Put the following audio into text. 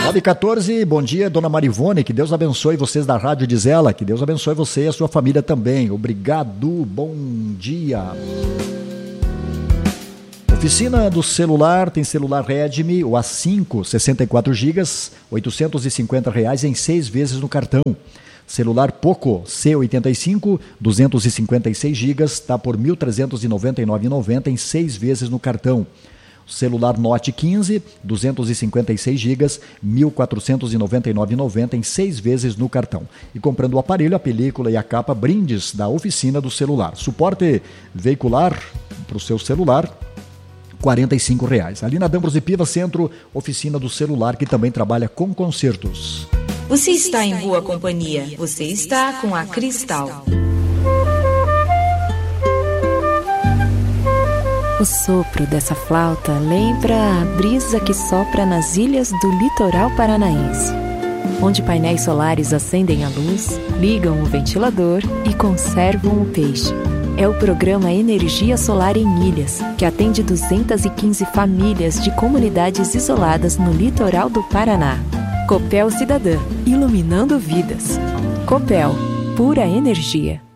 9h14, bom dia, dona Marivone, que Deus abençoe vocês da Rádio Diz Ela, que Deus abençoe você e a sua família também. Obrigado, bom dia. Oficina do celular, tem celular Redmi, o A5, 64 GB, R$ 850 em 6 vezes no cartão. Celular Poco C85, 256 GB, está por R$ 1.399,90 em 6 vezes no cartão. Celular Note 15, 256 GB, R$ 1.499,90 em 6 vezes no cartão. E comprando o aparelho, a película e a capa, brindes da Oficina do Celular. Suporte veicular para o seu celular, R$ 45. Ali na D'Ambros e Piva Centro, Oficina do Celular, que também trabalha com concertos. Você está em boa companhia. Você está com a Cristal. O sopro dessa flauta lembra a brisa que sopra nas ilhas do litoral paranaense, onde painéis solares acendem a luz, ligam o ventilador e conservam o peixe. É o programa Energia Solar em Ilhas, que atende 215 famílias de comunidades isoladas no litoral do Paraná. Copel Cidadã, iluminando vidas. Copel, pura energia.